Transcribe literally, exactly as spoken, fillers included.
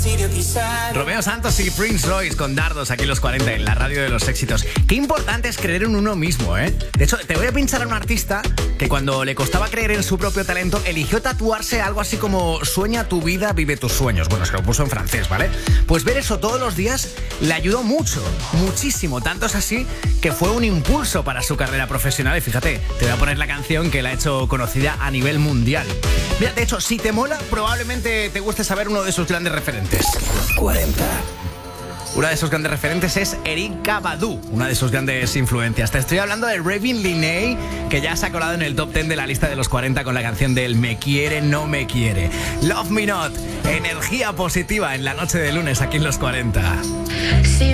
Romeo Santos y Prince Royce con Dardos aquí en los cuarenta en la radio de los éxitos. Qué importante es creer en uno mismo, ¿eh? De hecho, te voy a pinchar a un artista que cuando le costaba creer en su propio talento eligió tatuarse algo así como sueña tu vida, vive tus sueños. Bueno, se lo puso en francés, ¿vale? Pues ver eso todos los días le ayudó mucho, muchísimo. Tanto es así que fue un impulso para su carrera profesional. Y fíjate, te voy a poner la canción que la ha hecho conocida a nivel mundial. Mira, de hecho, si te mola, probablemente te guste saber uno de sus grandes referentes. cuarenta. Una de sus grandes referentes es Erykah Badu, una de sus grandes influencias. Te estoy hablando de Ravin Lenae, que ya se ha colado en el top diez de la lista de los cuarenta con la canción del Me quiere, no me quiere. Love Me Not, energía positiva en la noche de lunes aquí en los cuarenta.